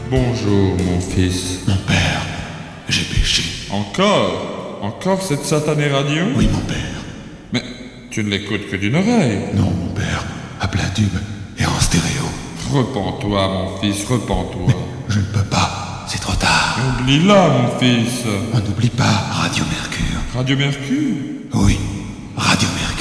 Bonjour, mon fils. Mon père, j'ai péché. Encore cette satanée radio? Oui, mon père. Mais tu ne l'écoutes que d'une oreille. Non, mon père, à plein tube et en stéréo. Repens-toi, mon fils, repens-toi. Je ne peux pas, c'est trop tard. Oublie-la, mon fils. On n'oublie pas Radio Mercure. Radio Mercure? Oui, Radio Mercure.